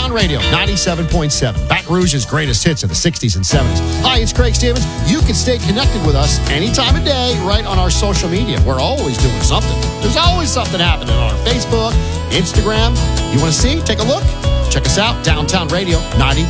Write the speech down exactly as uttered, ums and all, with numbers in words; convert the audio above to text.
Downtown Radio, ninety-seven point seven. Baton Rouge's greatest hits of the sixties and seventies. Hi, it's Craig Stevens. You can stay connected with us any time of day right on our social media. We're always doing something. There's always something happening on our Facebook, Instagram. You want to see? Take a look. Check us out, Downtown Radio, ninety